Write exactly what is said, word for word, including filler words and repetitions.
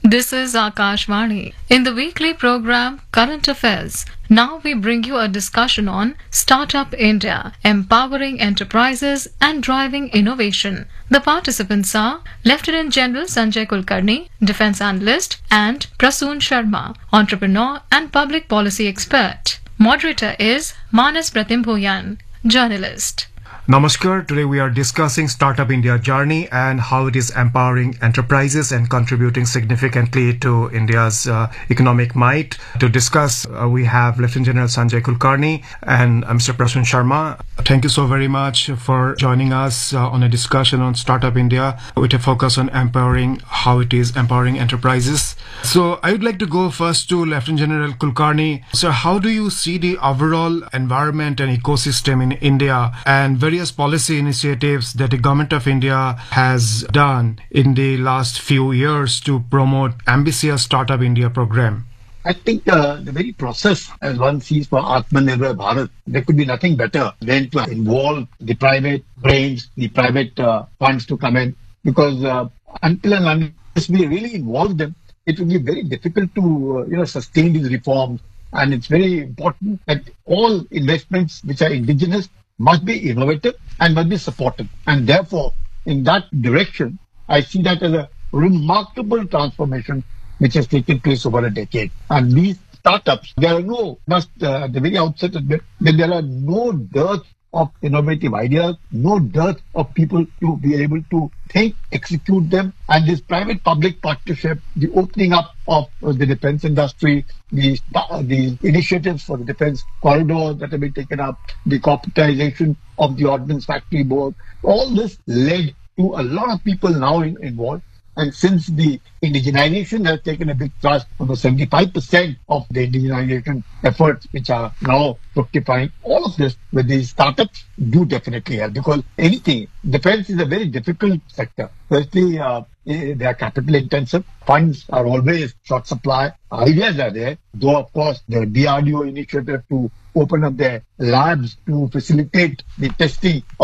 This is Akashvani. In the weekly program Current Affairs, now we bring you a discussion on Startup India, empowering enterprises and driving innovation. The participants are Lieutenant General Sanjay Kulkarni, Defence Analyst, and Prasoon Sharma, Entrepreneur and Public Policy Expert. Moderator is Manas Pratim Bhuyan, Journalist. Namaskar. Today we are discussing Startup India journey and how it is empowering enterprises and contributing significantly to India's uh, economic might. To discuss, uh, we have Lieutenant General Sanjay Kulkarni and uh, Mister Prasoon Sharma. Thank you so very much for joining us uh, on a discussion on Startup India with a focus on empowering, how it is empowering enterprises. So I would like to go first to Lieutenant General Kulkarni. So how do you see the overall environment and ecosystem in India and very various policy initiatives that the Government of India has done in the last few years to promote ambitious Startup India program? I think uh, the very process, as one sees for Atmanirbhar Bharat, there could be nothing better than to involve the private brains, the private uh, funds to come in, because uh, until and unless we really involve them, it will be very difficult to uh, you know sustain these reforms. And it's very important that all investments which are indigenous must be innovative and must be supported. And therefore, in that direction, I see that as a remarkable transformation which has taken place over a decade. And these startups, there are no, must uh, at the very outset admit that there are no dearth of innovative ideas, no dearth of people to be able to think, execute them. And this private-public partnership, the opening up of uh, the defense industry, the, uh, the initiatives for the defense corridors that have been taken up, the corporatization of the Ordnance Factory Board, all this led to a lot of people now in, involved. And since the indigenization has taken a big thrust, over seventy-five percent of the indigenization efforts which are now fructifying, all of this with these startups do definitely help, because anything, defense is a very difficult sector. Firstly, uh, they are capital intensive. Funds are always short supply. Ideas are there, though of course the D R D O initiative to open up their labs to facilitate the testing